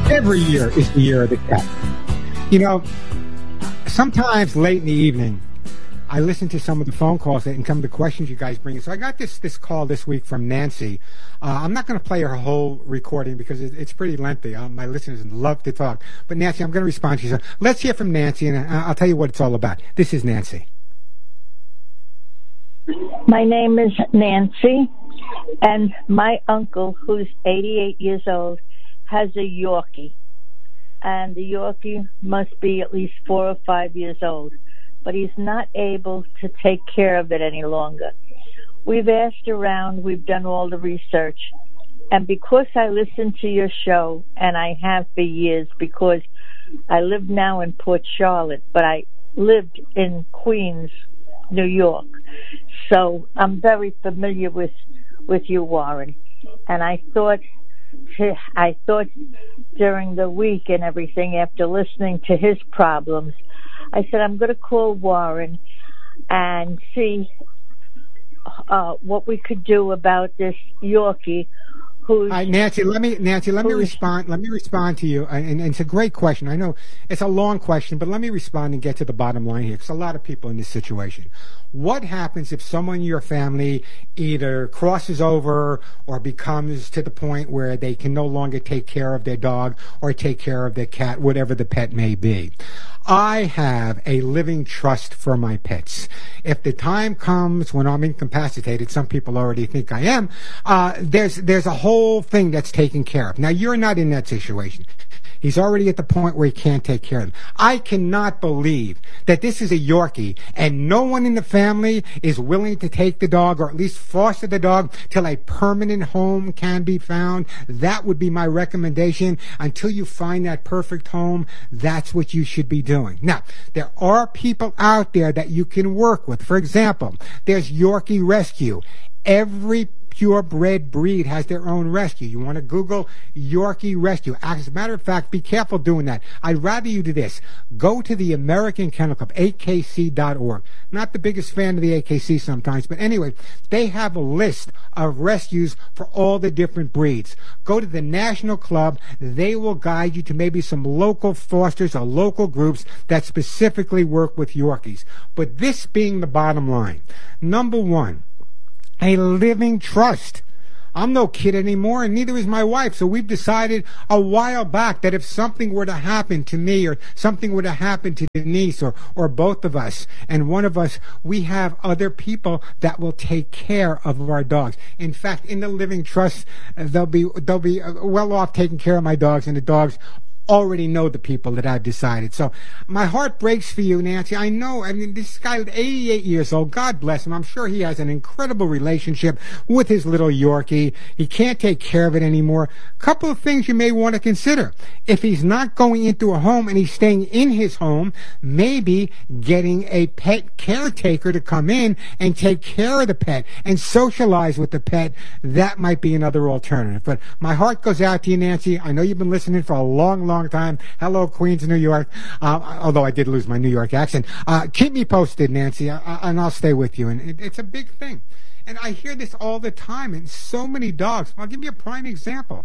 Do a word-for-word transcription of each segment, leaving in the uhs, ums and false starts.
Every year is the year of the cat. You know, sometimes late in the evening, I listen to some of the phone calls and some of the questions you guys bring. So I got this this call this week from Nancy. Uh, I'm not going to play her whole recording because it, it's pretty lengthy. Uh, my listeners love to talk. But Nancy, I'm going to respond to you. So let's hear from Nancy, and I'll tell you what it's all about. This is Nancy. My name is Nancy, and my uncle, who's eighty-eight years old, has a Yorkie. And the Yorkie must be at least four or five years old. But he's not able to take care of it any longer. We've asked around, we've done all the research, and because I listen to your show, and I have for years, because I live now in Port Charlotte, but I lived in Queens, New York, so I'm very familiar with with you, Warren. And I thought, to, I thought during the week and everything, after listening to his problems, I said, I'm going to call Warren and see uh, what we could do about this Yorkie. Who's, uh, Nancy, let me Nancy, let me respond. Let me respond to you, and, and it's a great question. I know it's a long question, but let me respond and get to the bottom line here, because a lot of people in this situation. What happens if someone in your family either crosses over or becomes to the point where they can no longer take care of their dog or take care of their cat, whatever the pet may be? I have a living trust for my pets. If the time comes when I'm incapacitated, some people already think I am, uh, there's there's a whole thing that's taken care of. Now, you're not in that situation. He's already at the point where he can't take care of them. I cannot believe that this is a Yorkie and no one in the family is willing to take the dog or at least foster the dog till a permanent home can be found. That would be my recommendation. Until you find that perfect home, that's what you should be doing. Now, there are people out there that you can work with. For example, there's Yorkie Rescue. Every purebred breed has their own rescue. You want to Google Yorkie Rescue. As a matter of fact, be careful doing that. I'd rather you do this. Go to the American Kennel Club, A K C dot org. Not the biggest fan of the A K C sometimes, but anyway, they have a list of rescues for all the different breeds. Go to the National Club. They will guide you to maybe some local fosters or local groups that specifically work with Yorkies. But this being the bottom line, number one, a living trust. I'm no kid anymore, and neither is my wife. So we've decided a while back that if something were to happen to me or something were to happen to Denise or, or both of us, and one of us, we have other people that will take care of our dogs. In fact, in the living trust, uh, they'll be, they'll be uh, well off taking care of my dogs, and the dogs already know the people that I've decided. So my heart breaks for you, Nancy. I know, I mean, this guy is eighty-eight years old. God bless him. I'm sure he has an incredible relationship with his little Yorkie. He can't take care of it anymore. A couple of things you may want to consider. If he's not going into a home and he's staying in his home, maybe getting a pet caretaker to come in and take care of the pet and socialize with the pet. That might be another alternative. But my heart goes out to you, Nancy. I know you've been listening for a long, long time. Hello, Queens, New York. Uh, although I did lose my New York accent. Uh, keep me posted, Nancy, I, I, and I'll stay with you. And it, it's a big thing. And I hear this all the time. And so many dogs. I'll give you a prime example.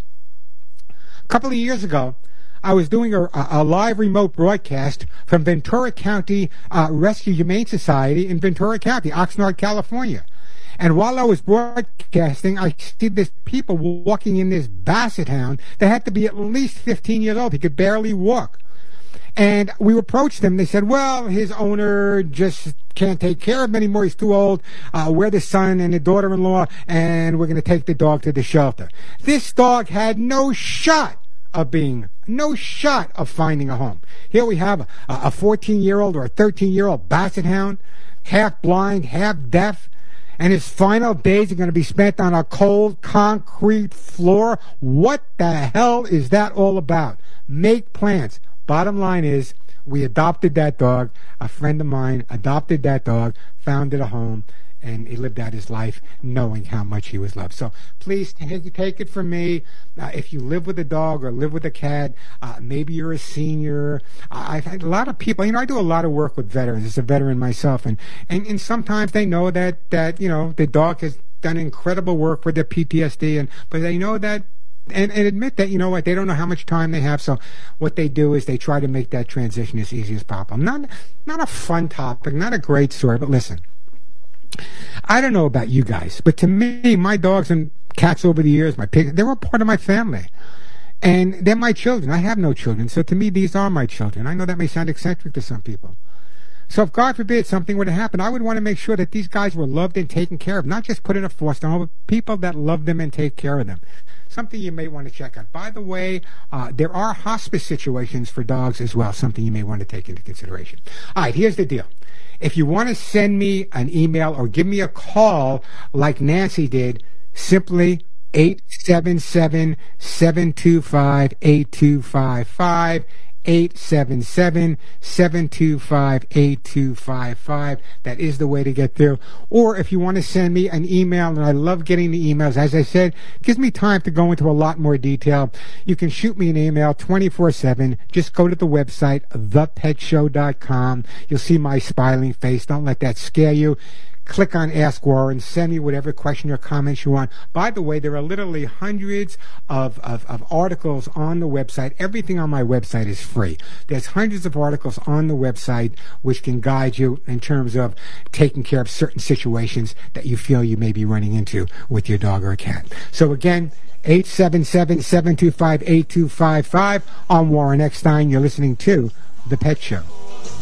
A couple of years ago, I was doing a, a live remote broadcast from Ventura County uh, Rescue Humane Society in Ventura County, Oxnard, California. And while I was broadcasting, I see this people walking in this basset hound that had to be at least fifteen years old. He could barely walk. And we approached them. They said, well, his owner just can't take care of him anymore. He's too old. Uh, we're the son and the daughter-in-law, and we're going to take the dog to the shelter. This dog had no shot of being, no shot of finding a home. Here we have a fourteen-year-old or a thirteen-year-old basset hound, half blind, half deaf. And his final days are going to be spent on a cold concrete floor. What the hell is that all about? Make plans. Bottom line is, we adopted that dog. A friend of mine adopted that dog, founded a home, and he lived out his life knowing how much he was loved. So please take, take it from me. Uh, if you live with a dog or live with a cat, uh, maybe you're a senior. Uh, I've had a lot of people, you know, I do a lot of work with veterans. As a veteran myself, and, and, and sometimes they know that, that, you know, the dog has done incredible work with their P T S D, and but they know that and, and admit that, you know what, they don't know how much time they have, so what they do is they try to make that transition as easy as possible. Not, not a fun topic, not a great story, but listen, I don't know about you guys, but to me, my dogs and cats over the years, my pigs, they were part of my family. And they're my children. I have no children, so to me, these are my children. I know that may sound eccentric to some people. So if, God forbid, something were to happen, I would want to make sure that these guys were loved and taken care of, not just put in a foster home, but people that love them and take care of them. Something you may want to check out. By the way, uh, there are hospice situations for dogs as well, something you may want to take into consideration. All right, here's the deal. If you want to send me an email or give me a call like Nancy did, simply eight seven seven, seven two five, eight two five five, eight seven seven, seven two five, eight two five five. That is the way to get through. Or if you want to send me an email, and I love getting the emails, as I said, it gives me time to go into a lot more detail. You can shoot me an email twenty-four seven. Just go to the website, the pet show dot com. You'll see my smiling face. Don't let that scare you. Click on Ask Warren. Send me whatever question or comments you want. By the way, there are literally hundreds of, of, of articles on the website. Everything on my website is free. There's hundreds of articles on the website which can guide you in terms of taking care of certain situations that you feel you may be running into with your dog or a cat. So again, eight seven seven, seven two five, eight two five five. I'm Warren Eckstein. You're listening to The Pet Show.